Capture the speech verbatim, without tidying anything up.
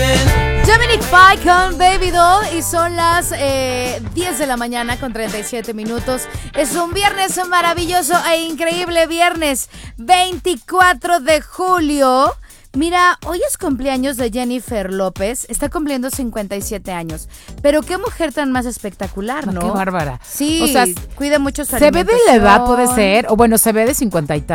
Dominic Fike con Baby Doll y son las eh, diez de la mañana con treinta y siete minutos. Es un viernes maravilloso e increíble, viernes veinticuatro de julio. Mira, hoy es cumpleaños de Jennifer López, está cumpliendo cincuenta y siete años, pero qué mujer tan más espectacular, ¿no? Qué bárbara. Sí, o sea, cuida mucho su se ve de la edad, puede ser, o bueno, se ve de cincuenta y